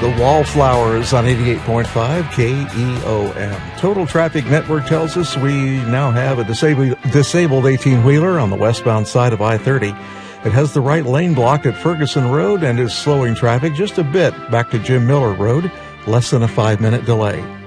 The Wallflowers on 88.5 KEOM. Total Traffic Network tells us we now have a disabled 18-wheeler on the westbound side of I-30. It has the right lane blocked at Ferguson Road and is slowing traffic just a bit back to Jim Miller Road. Less than a 5-minute delay.